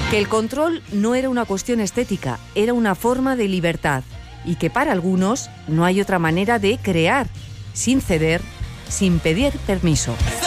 Que el control no era una cuestión estética, era una forma de libertad y que para algunos no hay otra manera de crear, sin ceder, sin pedir permiso.